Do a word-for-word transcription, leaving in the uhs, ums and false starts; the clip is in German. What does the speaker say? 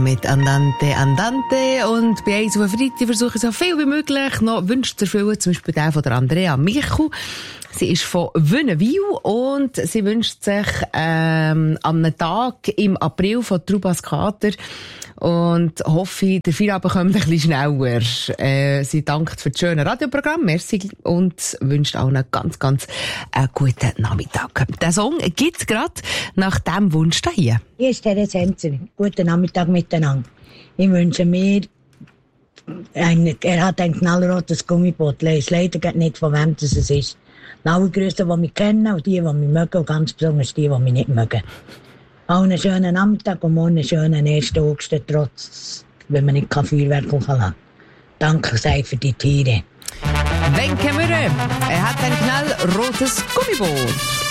mit Andante, Andante. Und bei uns auf Freitag versuche ich so viel wie möglich noch Wünsche zu erfüllen. Zum Beispiel der von der Andrea Michu. Sie ist von Wünnewil und sie wünscht sich ähm, an einem Tag im April von Trubas Kater und hoffe, der Feierabend kommt ein bisschen schneller. Äh, sie dankt für das schöne Radioprogramm, merci, und wünscht auch einen ganz, ganz äh, guten Nachmittag. Der Song gibt's gerade nach dem Wunsch da hier. Hier ist Herr Senzer. Guten Nachmittag miteinander. Ich wünsche mir, ein, er hat ein knallrotes Gummiboot. Ich weiß leider nicht, von wem das ist. Alle Grüße, die mich kennen, und die, die mich mögen, und ganz besonders die, die mich nicht mögen. Allen einen schönen Nachmittag und morgen einen schönen ersten August, trotz, wenn man nicht Feuerwerk lassen kann. Danke sehr für die Tiere. Wenke Mürre, er hat ein knallrotes Gummiboot.